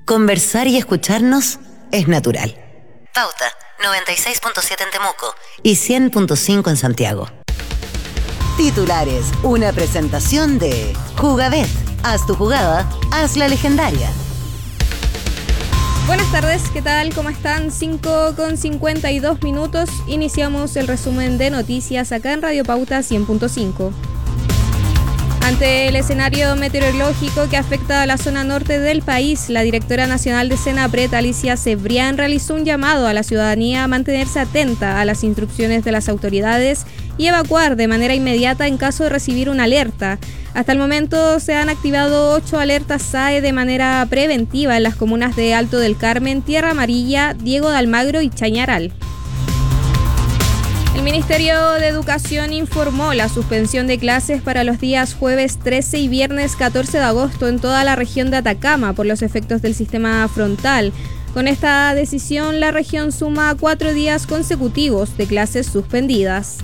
Conversar y escucharnos es natural. Pauta 96.7 en Temuco y 100.5 en Santiago. Titulares, una presentación de Jugabet. Haz tu jugada, haz la legendaria. Buenas tardes, ¿qué tal? ¿Cómo están? 5:52. Iniciamos el resumen de noticias acá en Radio Pauta 100.5. Ante el escenario meteorológico que afecta a la zona norte del país, la directora nacional de Senapred, Alicia Cebrián, realizó un llamado a la ciudadanía a mantenerse atenta a las instrucciones de las autoridades y evacuar de manera inmediata en caso de recibir una alerta. Hasta el momento se han activado 8 alertas SAE de manera preventiva en las comunas de Alto del Carmen, Tierra Amarilla, Diego de Almagro y Chañaral. El Ministerio de Educación informó la suspensión de clases para los días jueves 13 y viernes 14 de agosto en toda la región de Atacama por los efectos del sistema frontal. Con esta decisión, la región suma 4 días consecutivos de clases suspendidas.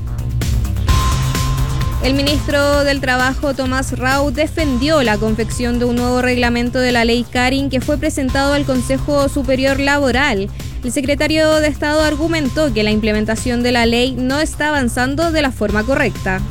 El ministro del Trabajo, Tomás Rau, defendió la confección de un nuevo reglamento de la ley Carin que fue presentado al Consejo Superior Laboral. El secretario de Estado argumentó que la implementación de la ley no está avanzando de la forma correcta.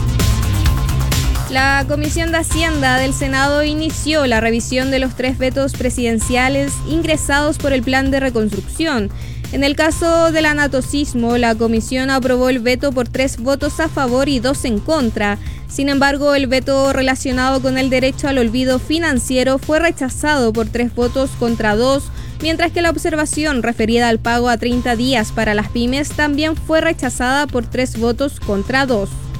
La Comisión de Hacienda del Senado inició la revisión de los 3 vetos presidenciales ingresados por el Plan de Reconstrucción. En el caso del anatocismo, la comisión aprobó el veto por 3 votos a favor y 2 en contra. Sin embargo, el veto relacionado con el derecho al olvido financiero fue rechazado por 3 votos contra 2, mientras que la observación referida al pago a 30 días para las pymes también fue rechazada por 3 votos contra 2.